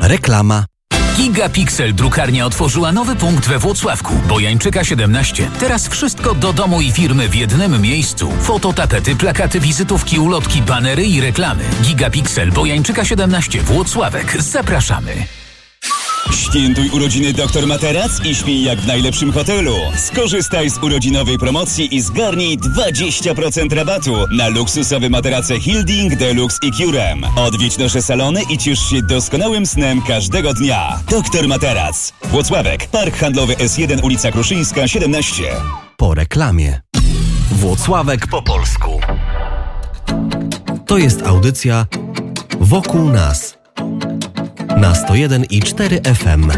Reklama. Gigapixel drukarnia otworzyła nowy punkt we Włocławku, Bojańczyka 17. Teraz wszystko do domu i firmy w jednym miejscu. Fototapety, plakaty, wizytówki, ulotki, banery i reklamy. Gigapixel, Bojańczyka 17, Włocławek. Zapraszamy. Świętuj urodziny Dr Materac i śpij jak w najlepszym hotelu. Skorzystaj z urodzinowej promocji i zgarnij 20% rabatu na luksusowe materace Hilding, Deluxe i Curem. Odwiedź nasze salony i ciesz się doskonałym snem każdego dnia. Dr Materac. Włocławek, Park Handlowy S1, ulica Kruszyńska 17. Po reklamie. Włocławek po polsku. To jest audycja Wokół nas. Na 101,4 FM.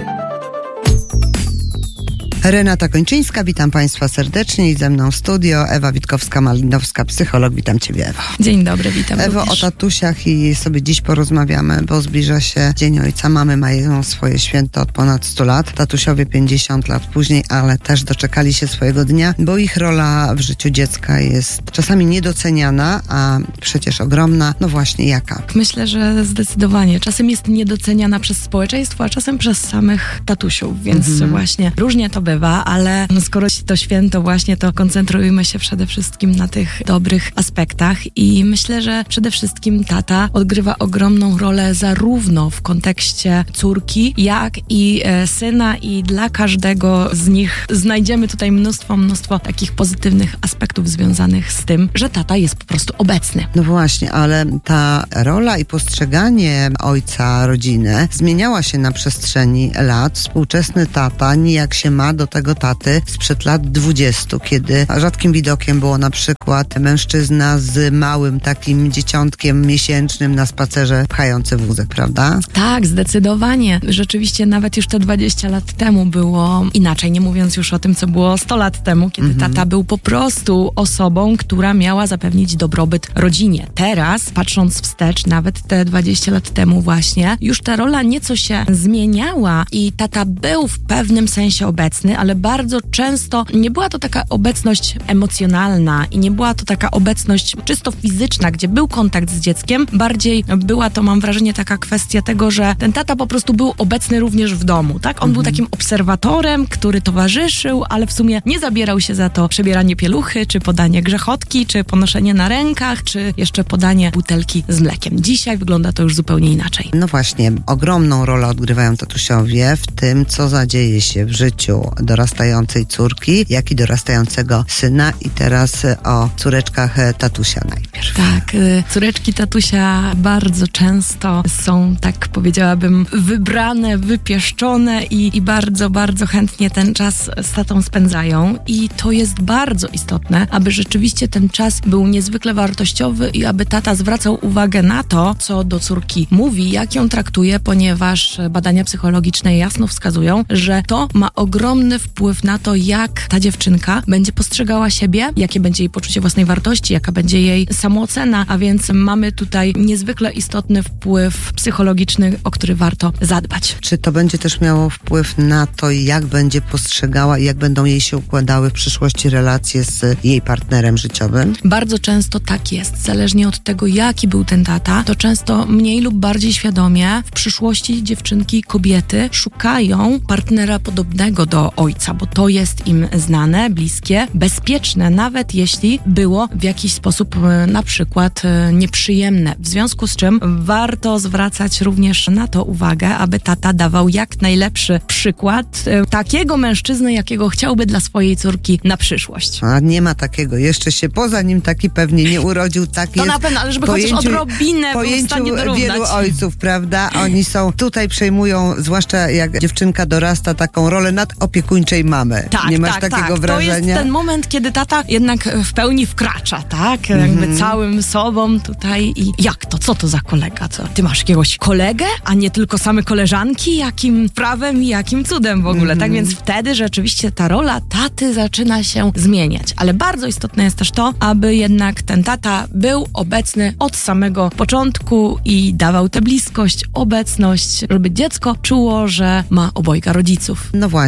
Renata Kończyńska, witam Państwa serdecznie i ze mną w studio Ewa Witkowska-Malinowska, psycholog. Witam Ciebie, Ewo. Dzień dobry, witam Ewo, również. o tatusiach i sobie dziś porozmawiamy, bo zbliża się Dzień Ojca. Mamy mają swoje święto od ponad 100 lat, tatusiowie 50 lat później, ale też doczekali się swojego dnia, bo ich rola w życiu dziecka jest czasami niedoceniana, a przecież ogromna. No właśnie, jaka? Myślę, że zdecydowanie. Czasem jest niedoceniana przez społeczeństwo, a czasem przez samych tatusiów, więc właśnie różnie to bywa, ale skoro to święto właśnie, to koncentrujmy się przede wszystkim na tych dobrych aspektach i myślę, że przede wszystkim tata odgrywa ogromną rolę zarówno w kontekście córki, jak i syna i dla każdego z nich znajdziemy tutaj mnóstwo takich pozytywnych aspektów związanych z tym, że tata jest po prostu obecny. No właśnie, ale ta rola i postrzeganie ojca rodziny zmieniała się na przestrzeni lat. Współczesny tata nijak się ma do tego taty sprzed lat 20, kiedy rzadkim widokiem było na przykład mężczyzna z małym takim dzieciątkiem miesięcznym na spacerze pchający wózek, prawda? Tak, zdecydowanie. Rzeczywiście nawet już te 20 lat temu było inaczej, nie mówiąc już o tym, co było 100 lat temu, kiedy tata był po prostu osobą, która miała zapewnić dobrobyt rodzinie. Teraz, patrząc wstecz, nawet te 20 lat temu właśnie, już ta rola nieco się zmieniała i tata był w pewnym sensie obecny, ale bardzo często nie była to taka obecność emocjonalna i nie była to taka obecność czysto fizyczna, gdzie był kontakt z dzieckiem. Bardziej była to, mam wrażenie, taka kwestia tego, że ten tata po prostu był obecny również w domu, tak? On był takim obserwatorem, który towarzyszył, ale w sumie nie zabierał się za to przebieranie pieluchy, czy podanie grzechotki, czy ponoszenie na rękach, czy jeszcze podanie butelki z mlekiem. Dzisiaj wygląda to już zupełnie inaczej. No właśnie, ogromną rolę odgrywają tatusiowie w tym, co zadzieje się w życiu dorastającej córki, jak i dorastającego syna. I teraz o córeczkach tatusia najpierw. Tak, córeczki tatusia bardzo często są, tak powiedziałabym, wybrane, wypieszczone i bardzo chętnie ten czas z tatą spędzają. I to jest bardzo istotne, aby rzeczywiście ten czas był niezwykle wartościowy i aby tata zwracał uwagę na to, co do córki mówi, jak ją traktuje, ponieważ badania psychologiczne jasno wskazują, że to ma ogromny wpływ na to, jak ta dziewczynka będzie postrzegała siebie, jakie będzie jej poczucie własnej wartości, jaka będzie jej samoocena, a więc mamy tutaj niezwykle istotny wpływ psychologiczny, o który warto zadbać. Czy to będzie też miało wpływ na to, jak będzie postrzegała i jak będą jej się układały w przyszłości relacje z jej partnerem życiowym? Bardzo często tak jest. Zależnie od tego, jaki był ten tata, to często mniej lub bardziej świadomie w przyszłości dziewczynki, kobiety szukają partnera podobnego do ojca, bo to jest im znane, bliskie, bezpieczne, nawet jeśli było w jakiś sposób na przykład nieprzyjemne. W związku z czym warto zwracać również na to uwagę, aby tata dawał jak najlepszy przykład takiego mężczyzny, jakiego chciałby dla swojej córki na przyszłość. A nie ma takiego. Jeszcze się poza nim taki pewnie nie urodził. Tak to jest na pewno, ale żeby chociaż odrobinę był w stanie dorównać. Wielu ojców, prawda? Oni są tutaj, przejmują, zwłaszcza jak dziewczynka dorasta, taką rolę nadopiekuńczej mamy. Tak, nie masz takiego wrażenia? To jest ten moment, kiedy tata jednak w pełni wkracza, tak? Jakby całym sobą tutaj i jak to? Co to za kolega? Co? Ty masz jakiegoś kolegę, a nie tylko same koleżanki? Jakim prawem i jakim cudem w ogóle? Tak więc wtedy rzeczywiście ta rola taty zaczyna się zmieniać. Ale bardzo istotne jest też to, aby jednak ten tata był obecny od samego początku i dawał tę bliskość, obecność, żeby dziecko czuło, że ma obojga rodziców. No właśnie, powiedziałeś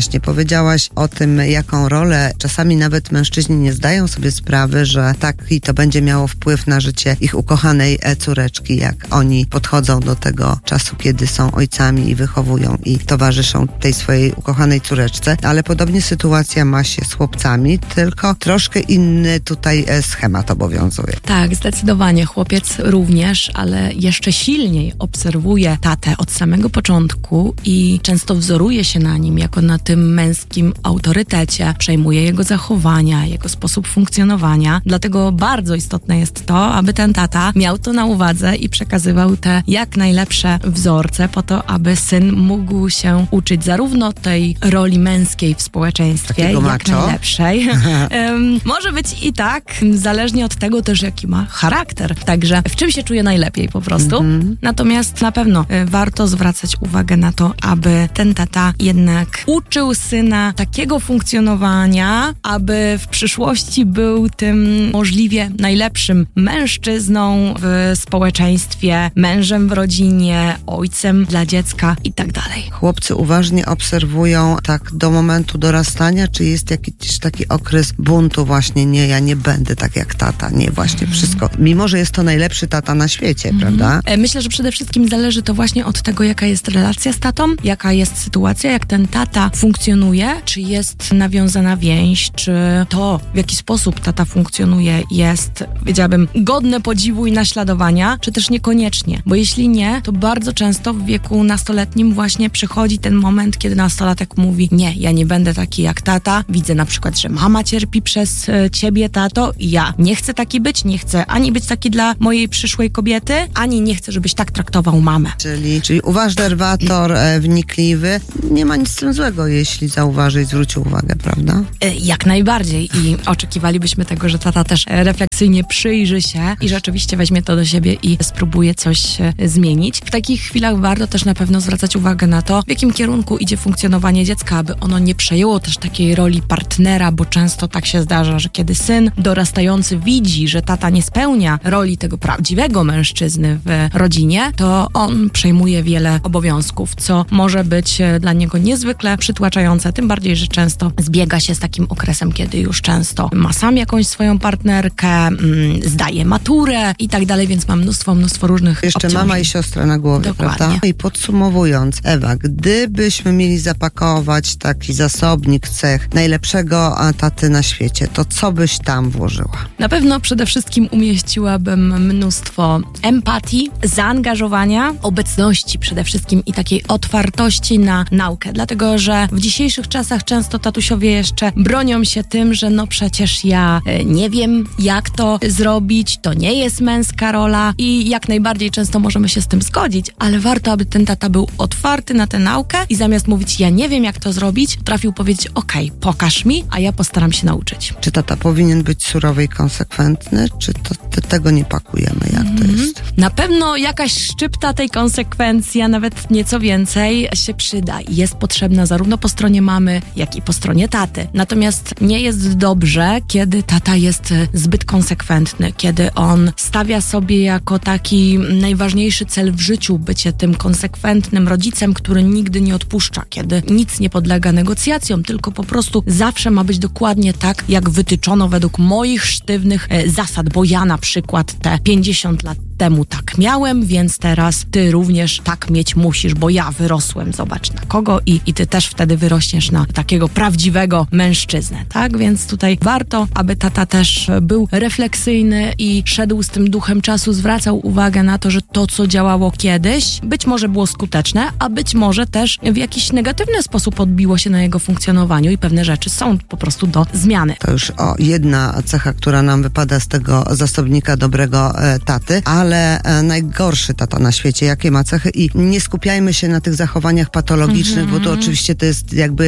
powiedziałaś o tym, jaką rolę czasami nawet mężczyźni nie zdają sobie sprawy, że taki to będzie miało wpływ na życie ich ukochanej córeczki, jak oni podchodzą do tego czasu, kiedy są ojcami i wychowują i towarzyszą tej swojej ukochanej córeczce, ale podobnie sytuacja ma się z chłopcami, tylko troszkę inny tutaj schemat obowiązuje. Tak, zdecydowanie. Chłopiec również, ale jeszcze silniej obserwuje tatę od samego początku i często wzoruje się na nim jako na tym męskim autorytecie, przejmuje jego zachowania, jego sposób funkcjonowania. Dlatego bardzo istotne jest to, aby ten tata miał to na uwadze i przekazywał te jak najlepsze wzorce po to, aby syn mógł się uczyć zarówno tej roli męskiej w społeczeństwie, takiego jak macho? najlepszej. Może być i tak, zależnie od tego też, jaki ma charakter. Także w czym się czuje najlepiej po prostu. Natomiast na pewno warto zwracać uwagę na to, aby ten tata jednak uczył syna takiego funkcjonowania, aby w przyszłości był tym możliwie najlepszym mężczyzną w społeczeństwie, mężem w rodzinie, ojcem dla dziecka i tak dalej. Chłopcy uważnie obserwują tak do momentu dorastania, czy jest jakiś taki okres buntu właśnie, nie, ja nie będę tak jak tata, nie, właśnie wszystko. Mimo, że jest to najlepszy tata na świecie, prawda? Myślę, że przede wszystkim zależy to właśnie od tego, jaka jest relacja z tatą, jaka jest sytuacja, jak ten tata funkcjonuje, czy jest nawiązana więź, czy to, w jaki sposób tata funkcjonuje, jest, wiedziałabym, godne podziwu i naśladowania, czy też niekoniecznie. Bo jeśli nie, to bardzo często w wieku nastoletnim właśnie przychodzi ten moment, kiedy nastolatek mówi, nie, ja nie będę taki jak tata, widzę na przykład, że mama cierpi przez ciebie, tato, i ja nie chcę taki być, nie chcę ani być taki dla mojej przyszłej kobiety, ani nie chcę, żebyś tak traktował mamę. Czyli uważny obserwator, wnikliwy, nie ma nic z tym złego, jeśli zauważy i zwróci uwagę, prawda? Jak najbardziej i oczekiwalibyśmy tego, że tata też refleksyjnie przyjrzy się i rzeczywiście weźmie to do siebie i spróbuje coś zmienić. W takich chwilach warto też na pewno zwracać uwagę na to, w jakim kierunku idzie funkcjonowanie dziecka, aby ono nie przejęło też takiej roli partnera, bo często tak się zdarza, że kiedy syn dorastający widzi, że tata nie spełnia roli tego prawdziwego mężczyzny w rodzinie, to on przejmuje wiele obowiązków, co może być dla niego niezwykle przytłaczające, tym bardziej, że często zbiega się z takim okresem, kiedy już często ma sam jakąś swoją partnerkę, zdaje maturę i tak dalej, więc ma mnóstwo różnych jeszcze obciążeń. Mama i siostra na głowie, Dokładnie. prawda? I podsumowując, Ewa, gdybyśmy mieli zapakować taki zasobnik cech najlepszego taty na świecie, to co byś tam włożyła? Na pewno przede wszystkim umieściłabym mnóstwo empatii, zaangażowania, obecności przede wszystkim i takiej otwartości na naukę, dlatego że w dzisiejszych czasach często tatusiowie jeszcze bronią się tym, że no przecież ja nie wiem, jak to zrobić, to nie jest męska rola i jak najbardziej często możemy się z tym zgodzić, ale warto, aby ten tata był otwarty na tę naukę i zamiast mówić, ja nie wiem, jak to zrobić, potrafił powiedzieć, okej, pokaż mi, a ja postaram się nauczyć. Czy tata powinien być surowy i konsekwentny, czy to tego nie pakujemy, jak to jest? Na pewno jakaś szczypta tej konsekwencji, a nawet nieco więcej się przyda i jest potrzebna zarówno po stronie mamy, jak i po stronie taty. Natomiast nie jest dobrze, kiedy tata jest zbyt konsekwentny, kiedy on stawia sobie jako taki najważniejszy cel w życiu bycie tym konsekwentnym rodzicem, który nigdy nie odpuszcza, kiedy nic nie podlega negocjacjom, tylko po prostu zawsze ma być dokładnie tak, jak wytyczono według moich sztywnych zasad, bo ja na przykład te 50 lat temu tak miałem, więc teraz ty również tak mieć musisz, bo ja wyrosłem, zobacz na kogo i ty też wtedy wyrośniesz na takiego prawdziwego mężczyznę, tak? Więc tutaj warto, aby tata też był refleksyjny i szedł z tym duchem czasu, zwracał uwagę na to, że to, co działało kiedyś, być może było skuteczne, a być może też w jakiś negatywny sposób odbiło się na jego funkcjonowaniu i pewne rzeczy są po prostu do zmiany. To już jedna cecha, która nam wypada z tego zasobnika dobrego taty, ale najgorszy tata na świecie, jakie ma cechy i nie skupiajmy się na tych zachowaniach patologicznych, bo to oczywiście to jest jakby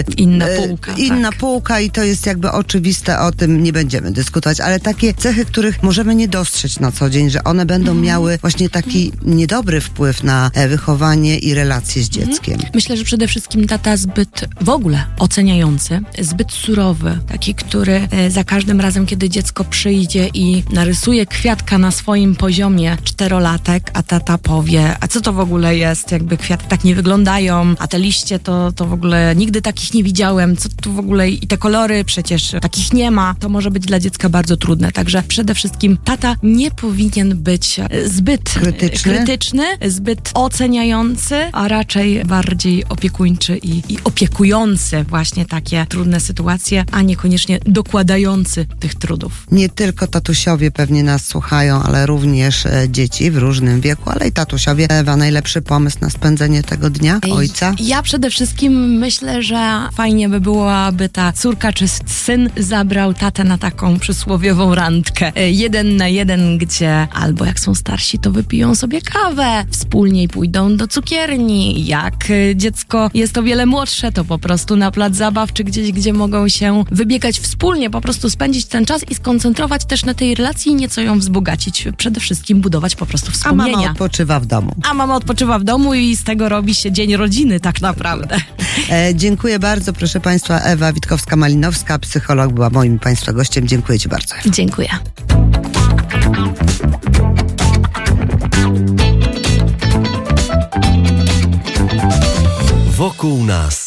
inna półka i to jest jakby oczywiste, o tym nie będziemy dyskutować, ale takie cechy, których możemy nie dostrzec na co dzień, że one będą miały właśnie taki niedobry wpływ na wychowanie i relacje z dzieckiem. Myślę, że przede wszystkim tata zbyt w ogóle oceniający, zbyt surowy, taki, który za każdym razem, kiedy dziecko przyjdzie i narysuje kwiatka na swoim poziomie, 4-latek, a tata powie, a co to w ogóle jest, jakby kwiaty tak nie wyglądają, a te liście to w ogóle nigdy takich nie widziałem, co tu w ogóle i te kolory przecież takich nie ma. To może być dla dziecka bardzo trudne, także przede wszystkim tata nie powinien być zbyt krytyczny, zbyt oceniający, a raczej bardziej opiekuńczy i opiekujący właśnie takie trudne sytuacje, a niekoniecznie dokładający tych trudów. Nie tylko tatusiowie pewnie nas słuchają, ale również dzieci w różnym wieku, ale i tatusiowie. Ewa, najlepszy pomysł na spędzenie tego dnia ojca? Ja przede wszystkim myślę, że fajnie by było, aby ta córka czy syn zabrał tatę na taką przysłowiową randkę. 1 na 1, gdzie albo jak są starsi, to wypiją sobie kawę, wspólnie i pójdą do cukierni. Jak dziecko jest o wiele młodsze, to po prostu na plac zabaw, czy gdzieś, gdzie mogą się wybiegać wspólnie, po prostu spędzić ten czas i skoncentrować też na tej relacji i nieco ją wzbogacić. Przede wszystkim budować po prostu wspomnienia. A mama odpoczywa w domu. A mama odpoczywa w domu i z tego robi się dzień rodziny tak naprawdę. Dziękuję bardzo, proszę Państwa. Ewa Witkowska-Malinowska, psycholog, była moim Państwa gościem. Dziękuję Ci bardzo. Dziękuję. Wokół nas.